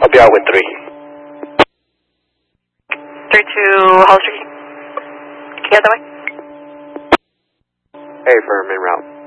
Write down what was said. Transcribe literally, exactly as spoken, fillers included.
Copy out with three. three two, Hollister. Key other way. Hey, firm, en route.